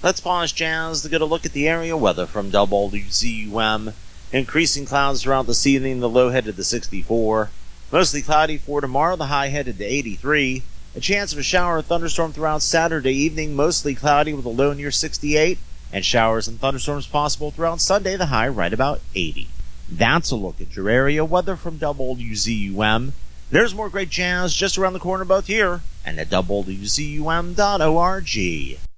Let's pause Jazz to get a look at the area weather from WZUM. Increasing clouds throughout this evening, the low headed to 64. Mostly cloudy for tomorrow, the high headed to 83. A chance of a shower or thunderstorm throughout Saturday evening, mostly cloudy with a low near 68. And showers and thunderstorms possible throughout Sunday, the high right about 80. That's a look at your area weather from WZUM. There's more great jazz just around the corner both here and at WZUM.org.